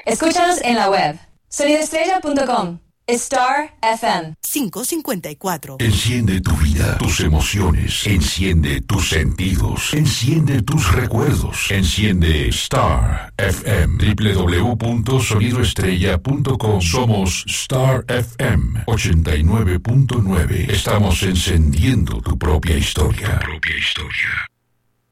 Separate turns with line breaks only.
Escúchanos en la web sonidoestrella.com. Star FM
554.
Enciende tu vida, tus emociones, enciende tus sentidos, enciende tus recuerdos, enciende Star FM, www.sonidoestrella.com. Somos Star FM 89.9. Estamos encendiendo tu propia historia.